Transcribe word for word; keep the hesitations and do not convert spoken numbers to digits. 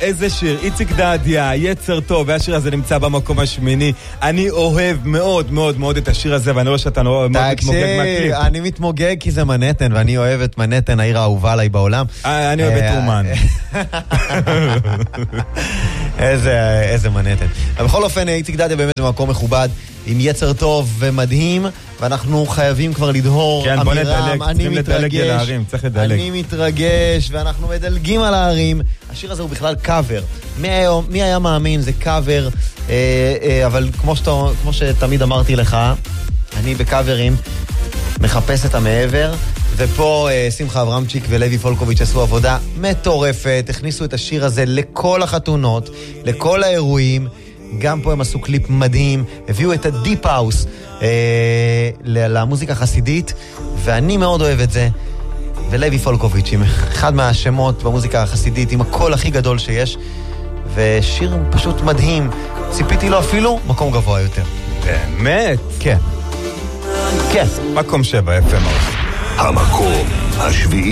איזה שיר. איציק דדיה, יצר טוב, והשיר הזה נמצא במקום השמיני. אני אוהב מאוד מאוד מאוד את השיר הזה, ואני רואה שאתה מאוד מתמוגג מהקליפ. אני מתמוגג כי זה מנהטן, ואני אוהב את מנהטן, העיר האהובה עליי בעולם. אני אוהב את אומן. איזה, איזה מנהטן. בכל אופן, איציק דדיה באמת במקום מכובד, עם יצר טוב ומדהים, ואנחנו חייבים כבר לדהור. כן, בוא נדלג, צריכים לדלג על הערים, צריך לדלג. אני מתרגש, ואנחנו מדלגים על הערים. השיר הזה הוא בכלל קאבר. מי היה, מי היה מאמין? זה קאבר, אה, אה, אבל כמו, שאתה, כמו שתמיד אמרתי לך, אני בקאברים מחפש את המעבר, ופה אה, שמחה אברמצ'יק ולוי פולקוביץ' עשו עבודה מטורפת, הכניסו את השיר הזה לכל החתונות, לכל האירועים, גם פה הם עשו קליפ מדהים, הביאו את הדיפ האוס אה, למוזיקה החסידית, ואני מאוד אוהב את זה. ולוי פולקוביץ' עם אחד מהשמות במוזיקה החסידית, עם הקול הכי גדול שיש, ושיר פשוט מדהים. ציפיתי לו אפילו מקום גבוה יותר. באמת? כן. כן. מקום שבע, יפה מאוד. המקום השביעי.